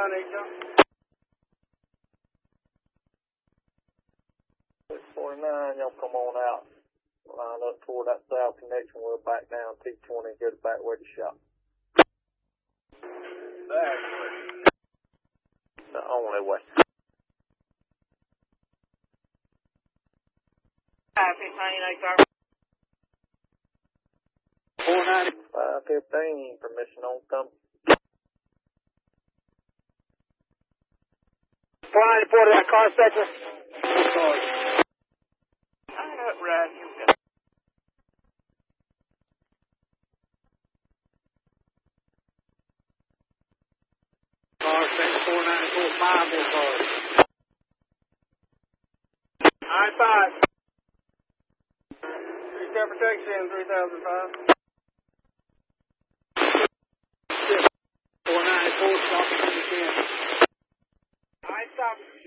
649, y'all come on out. Line up toward that south connection. We'll back down T20 and go back where the shop. Back way. The only way. 515, permission on come. Flying report of that car section. Right. Car section 4945 this car. I-5. Return protection 3005. 494, stop at 10. I stop.